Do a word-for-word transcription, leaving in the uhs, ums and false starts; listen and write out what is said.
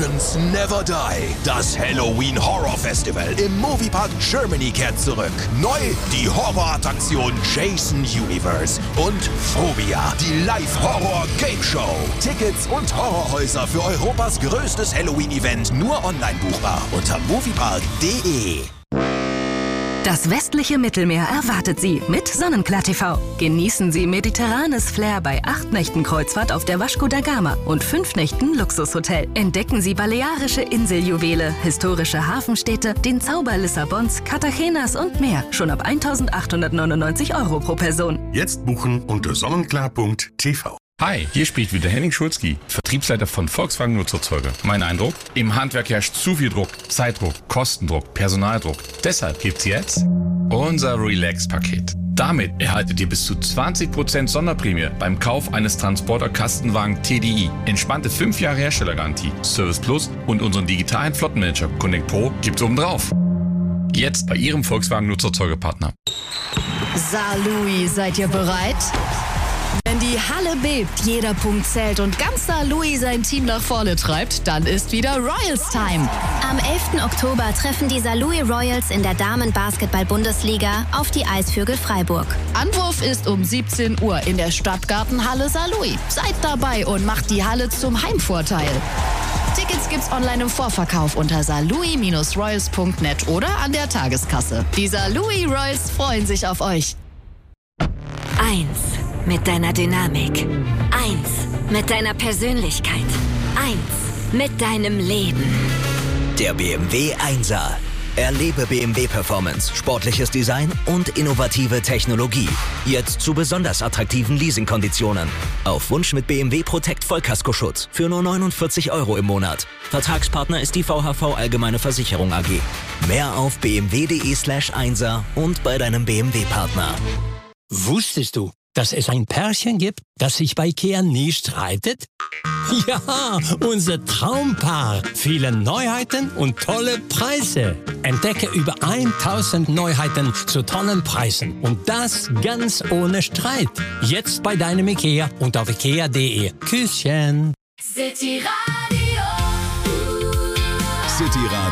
Legends never die. Das Halloween Horror Festival im Moviepark Germany kehrt zurück. Neu die Horrorattraktion Jason Universe und Phobia, die Live-Horror-Game-Show. Tickets und Horrorhäuser für Europas größtes Halloween-Event nur online buchbar unter moviepark punkt de. Das westliche Mittelmeer erwartet Sie mit Sonnenklar T V. Genießen Sie mediterranes Flair bei acht Nächten Kreuzfahrt auf der Vasco da Gama und fünf Nächten Luxushotel. Entdecken Sie balearische Inseljuwele, historische Hafenstädte, den Zauber Lissabons, Cartagenas und mehr. Schon ab eintausendachthundertneunundneunzig Euro pro Person. Jetzt buchen unter sonnenklar punkt t v. Hi, hier spricht wieder Henning Schulzki, Vertriebsleiter von Volkswagen Nutzerzeuger. Mein Eindruck? Im Handwerk herrscht zu viel Druck, Zeitdruck, Kostendruck, Personaldruck. Deshalb gibt's jetzt unser Relax-Paket. Damit erhaltet ihr bis zu zwanzig Prozent Sonderprämie beim Kauf eines Transporter-Kastenwagen T D I. Entspannte fünf Jahre Herstellergarantie, Service Plus und unseren digitalen Flottenmanager Connect Pro gibt's obendrauf. Jetzt bei Ihrem Volkswagen Nutzerzeugerpartner. Saarlouis, seid ihr bereit? Wenn die Halle bebt, jeder Punkt zählt und ganz Saarlouis sein Team nach vorne treibt, dann ist wieder Royals Time. Am elften Oktober treffen die Saarlouis Royals in der Damen-Basketball-Bundesliga auf die Eisvögel Freiburg. Anwurf ist um siebzehn Uhr in der Stadtgartenhalle Saarlouis. Seid dabei und macht die Halle zum Heimvorteil. Tickets gibt's online im Vorverkauf unter saarlouis royals punkt net oder an der Tageskasse. Die Saarlouis Royals freuen sich auf euch. Eins mit deiner Dynamik. Eins mit deiner Persönlichkeit. Eins mit deinem Leben. Der B M W Einser. Erlebe B M W Performance, sportliches Design und innovative Technologie. Jetzt zu besonders attraktiven Leasingkonditionen. Auf Wunsch mit B M W Protect Vollkaskoschutz für nur neunundvierzig Euro im Monat. Vertragspartner ist die V H V Allgemeine Versicherung A G. Mehr auf b m w punkt de slash einser und bei deinem B M W-Partner. Wusstest du, dass es ein Pärchen gibt, das sich bei IKEA nie streitet? Ja, unser Traumpaar. Viele Neuheiten und tolle Preise. Entdecke über tausend Neuheiten zu tollen Preisen. Und das ganz ohne Streit. Jetzt bei deinem IKEA und auf ikea punkt de. Küsschen. City Radio. City Radio.